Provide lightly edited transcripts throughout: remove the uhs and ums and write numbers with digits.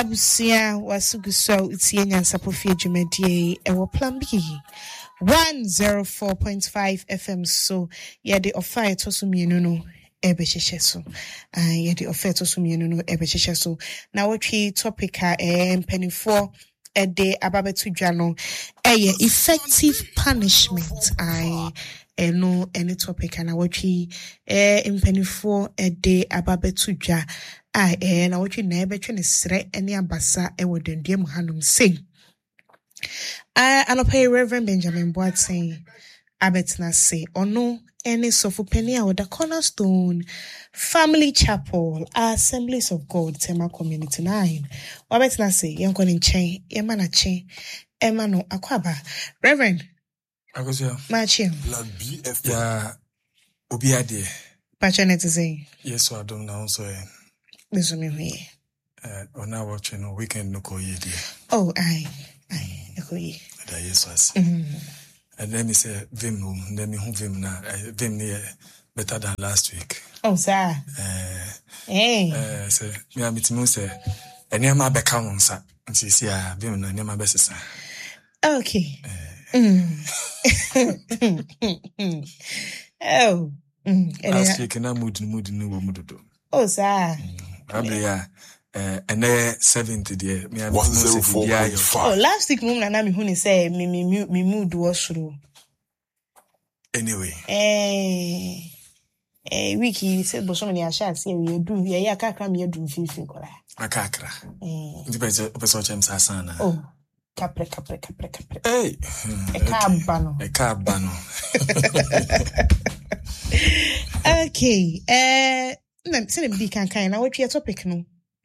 Abusia wasuguso utie nyansapofie dwumadie ewo plan B 104.5 FM so yede offer to so mienu no ebehyehyɛ so yede offer to so mienu no ebehyehyɛ so na wotwi topic a mpanifo ede ababetu dwa no effective punishment eno any topic na wotwi mpanifo ede ababetu dwa na wotwi na ebetwe ne sre ene abasa ewo dendie mu hanom sei anopay Reverend Benjamin Boateng abetna say ono any sofu penny a the Cornerstone Family Chapel Assemblies of God Tema Community 9 wabetna say yenko ni nchen yema na chen ema no akwaba Reverend akosia machi Plan BF ya obi ade pachanet say yes so adom na so this me here ona watching no weekend no ko yedi oh I ekoyi that yes was and then me say vim room then me hu vim na vim ne better than last week oh sir say me amitimu say ene ma beka won sa nti si a vim na ene ma besesa okay last week na mood no wo mudodo oh sir abia and 70 there me 104.5 oh last week mum na me hu ni say me mood was through anyway wiki say bo so many asha say we do ye akakra me do fifi kola akakra ndi peso chem sasana oh kapre hey e ka bano okay na say me kan na what your topic no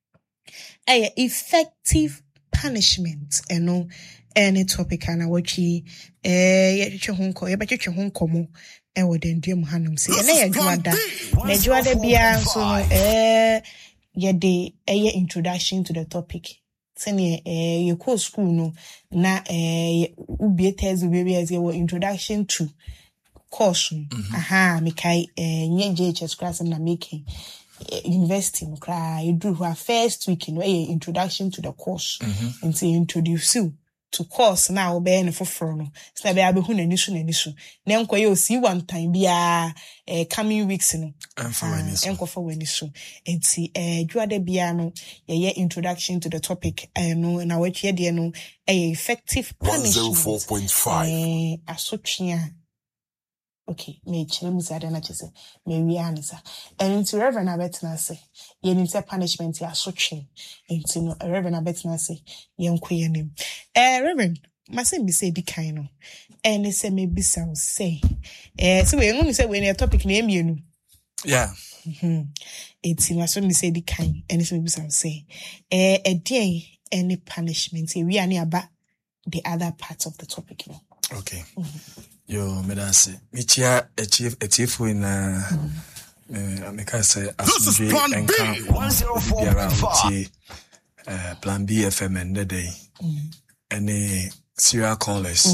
effective punishment eno any topic na wachi ye twetwe honko ye betwetwe honko mo wo dendue mu hanom se na ye dwada na dwada bia so no ye de introduction to the topic sene ye ko school no na ubie tezi bia as ye introduction to course me kai nye JHS class na making university you do her first week introduction to the course and say introduce you to course now be no for no so be abehu nani so na enko ye see one time bia coming weeks no enko for wani so enti dwade bia no ye introduction to the topic no na wachi de no effective punishment 104.5 asotwea. Okay, me chile zade na chese me wi anisa and into Reverend abetna say ye need punishment ya sotwe into no Reverend abetna say ye nko ye nim Reverend mase bi say di kan no and say me bisa say so we ngunu say we na topic na emienu yeah it's maso me say di kan and say me bisa say dey any punishment we ani aba the other part of the topic no okay yo medase michia echiefu na meka say asumje enka 104.5 plan B FM and day any serial callers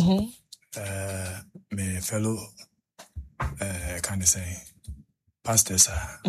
me fellow can I say pastors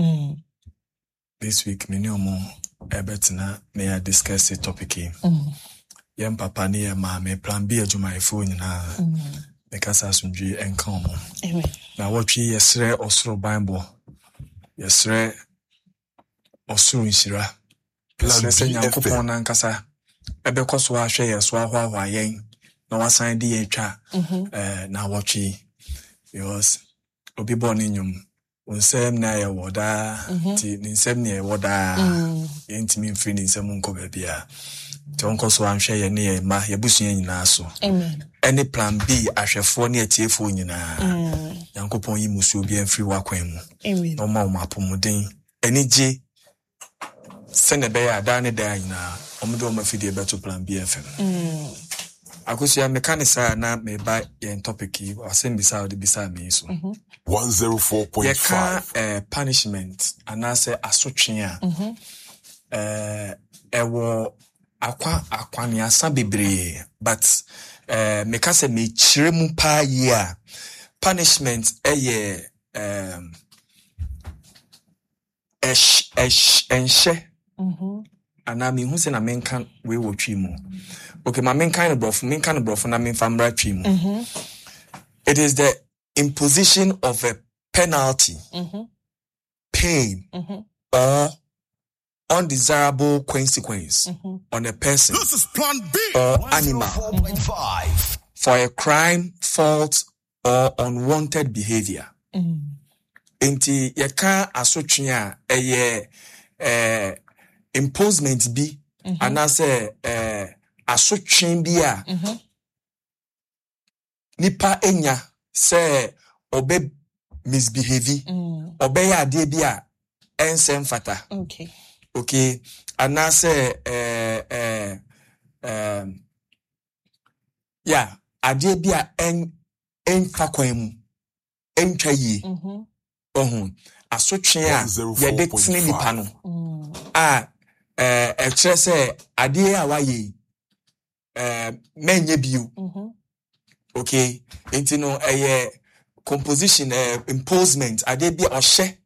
this week me no more ebetina me discuss the topic yam papa ni ma me plan B adwumayefo nyina because asumdwe enka omo na wotwe yesre osoro bible yesre osoro nshira plan se nyankopon na nkasa ebekoso ahwe yeso ahwa yen na wasan de yetwa na wotwe because obi born nyum onsem na ye woda ti nsem na ye woda yentimi mfiri nsem nko bia tonko so anhwe ye ne ye ma ye busua nyina so amen any plan B ahwefo ne atiefo nyina yankopon yi musu obi amfiri wakwan mu amen no ma mapomuden enije sene be ya da ne da nyina omudo mafidi beto plan B FM akosia mekanisa na me ba yen topic yi asem bisa odi bisa me so 104.5 punishment anase asotwe a ewo akwa ne asa bebre but meka se me chire mu pa yi a punishment enhye ana me hu se na menka we wo twi mu okay ma menka no brofo na me famra twi mu it is the imposition of a penalty pain or undesirable consequence on a person This is Plan B or animal 4.5 for a crime, fault, or unwanted behavior. Enti yeka asotwe a eye imposement bi anase asotwe bi a nipa enya se obe misbehave obe ya ade bi a ensem fata okay anase yeah ade bi a enfa kwan mu entwa yi asotwe a yede tene nipa no a kire se ade a waye menye biu okay enti no composition imposement ade bi ohye